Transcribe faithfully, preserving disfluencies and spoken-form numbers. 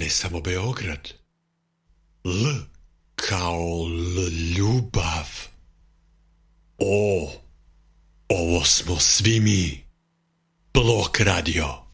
samo Beograd. L kao L, ljubav. O, ovo smo svi mi. Blok radio.